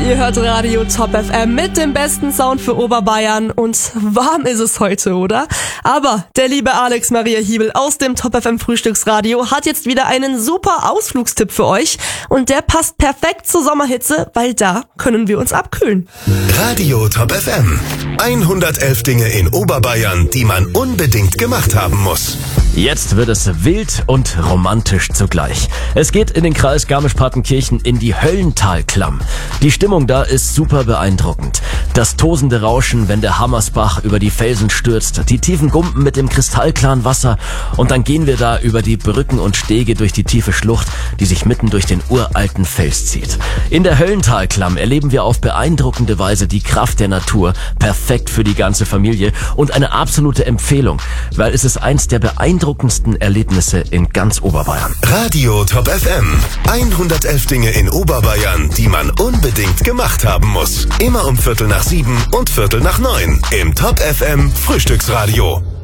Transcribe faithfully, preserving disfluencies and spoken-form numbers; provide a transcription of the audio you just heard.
Ihr hört Radio Top F M mit dem besten Sound für Oberbayern und warm ist es heute, oder? Aber der liebe Alex Maria Hiebel aus dem Top F M Frühstücksradio hat jetzt wieder einen super Ausflugstipp für euch und der passt perfekt zur Sommerhitze, weil da können wir uns abkühlen. Radio Top F M. hundertelf Dinge in Oberbayern, die man unbedingt gemacht haben muss. Jetzt wird es wild und romantisch zugleich. Es geht in den Kreis Garmisch-Partenkirchen in die Höllentalklamm. Die Stimmung da ist super beeindruckend. Das tosende Rauschen, wenn der Hammersbach über die Felsen stürzt, die tiefen Gumpen mit dem kristallklaren Wasser und dann gehen wir da über die Brücken und Stege durch die tiefe Schlucht, die sich mitten durch den uralten Fels zieht. In der Höllentalklamm erleben wir auf beeindruckende Weise die Kraft der Natur, perfekt für die ganze Familie und eine absolute Empfehlung, weil es ist eins der beeindruckendsten Erlebnisse in ganz Oberbayern. Radio Top F M. hundertelf Dinge in Oberbayern, die man unbedingt gemacht haben muss. Immer um Viertel nach sieben und Viertel nach neun im Top F M Frühstücksradio.